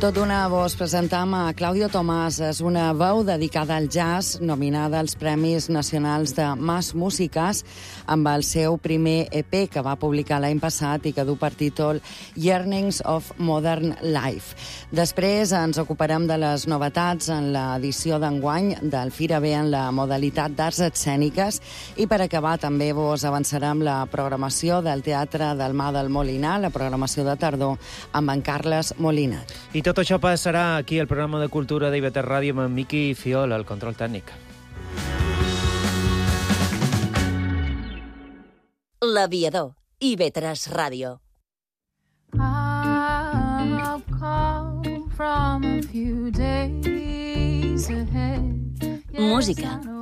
Tot d'una vos presentam a Claudio Tomàs. És una veu dedicada al jazz, nominada als Premis Nacionals de Mas Músiques amb el seu primer EP que va publicar l'any passat i que du per títol Yearnings of Modern Life. Després ens ocuparem de les novetats en l'edició d'enguany del Fira B en la modalitat d'arts escèniques i per acabar també vos avançarem la programació del Teatre del Mar del Molinar, la programació de tardor amb en Carles Molinat. I tot això passarà aquí al programa de Cultura d'IV3 Ràdio amb en Miqui Fiol, el control tècnic. L'Aviador, IV3 Ràdio. I've come from a few days ahead. Música,